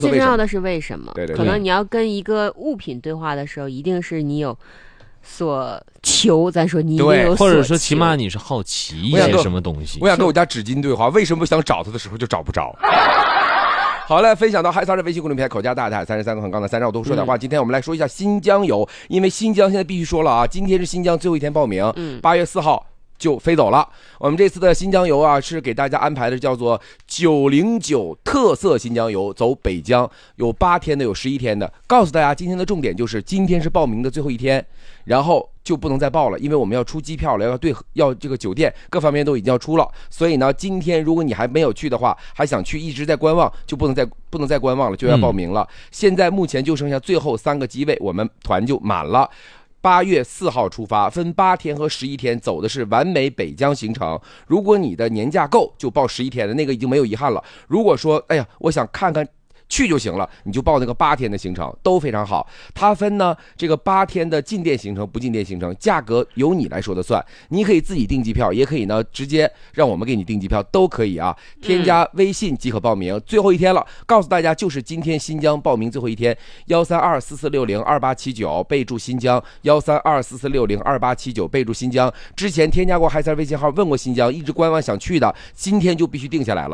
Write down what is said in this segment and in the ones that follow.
最重要的是为什么？ 对， 可能你要跟一个物品对话的时候，一定是你有所求，咱说你一定有所求， 或者说起码你是好奇一些什么东西。 我想跟我家纸巾对话，为什么想找他的时候就找不着？好嘞，分享到嗨三的微信公众平台口加大海33个很刚才3让我多说点话。今天我们来说一下新疆游，因为新疆现在必须说了啊，今天是新疆最后一天报名，8月4号就飞走了。我们这次的新疆游啊，是给大家安排的叫做909特色新疆游，走北疆，有8天的，有11天的。告诉大家今天的重点就是今天是报名的最后一天，然后就不能再报了，因为我们要出机票了，要这个酒店各方面都已经要出了。所以呢，今天如果你还没有去的话，还想去一直在观望，就不能再观望了，就要报名了。现在目前就剩下最后3个机位，我们团就满了。8月4号出发，分8天和11天，走的是完美北疆行程。如果你的年假够，就报11天的那个已经没有遗憾了。如果说，哎呀，我想看看去就行了，你就报那个8天的行程，都非常好。它分呢这个8天的进店行程、不进店行程，价格由你来说的算。你可以自己订机票，也可以呢直接让我们给你订机票，都可以啊。添加微信即可报名。最后一天了，告诉大家就是今天新疆报名最后一天，13244602879，备注新疆，13244602879，备注新疆。之前添加过嗨三微信号问过新疆，一直观望想去的，今天就必须定下来了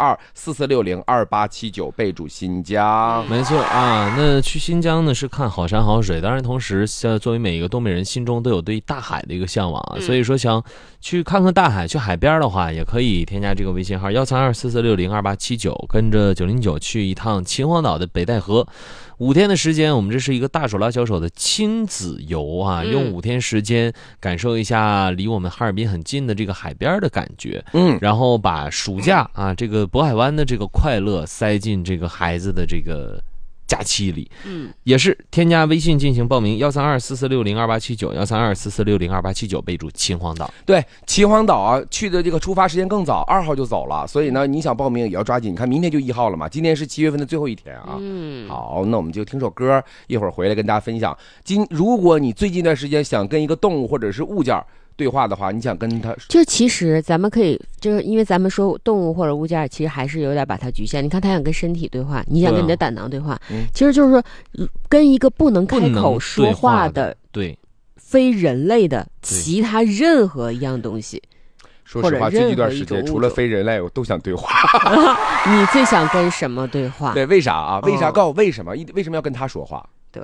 ，13244602879，备注新疆。 没错啊，那去新疆呢是看好山好水，当然同时作为每一个东北人心中都有对大海的一个向往啊，所以说想去看看大海，去海边的话，也可以添加这个微信号13244602879，跟着909去一趟秦皇岛的北戴河。5天的时间，我们这是一个大手拉小手的亲子游啊，用5天时间感受一下离我们哈尔滨很近的这个海边的感觉，然后把暑假啊这个渤海湾的这个快乐塞进这个孩子的这个假期里，也是添加微信进行报名13244602879，13244602879，备注秦皇岛。 对，秦皇岛啊，去的这个出发时间更早，2号就走了，所以呢，你想报名也要抓紧。你看，明天就1号了嘛，今天是7月份的最后一天啊。好，那我们就听首歌，一会儿回来跟大家分享。如果你最近一段时间想跟一个动物或者是物件对话的话，你想跟他， 就其实咱们可以，就是因为咱们说动物或者物件，其实还是有点把它局限。你看，他想跟身体对话，你想跟你的胆囊对话，其实就是说，跟一个不能开口说话的， 对， 非人类的其他任何一样东西。 说实话，最近一段时间除了非人类，我都想对话。 你最想跟什么对话？ 对，为啥啊？为啥？告诉我为什么？为什么要跟他说话？ 对。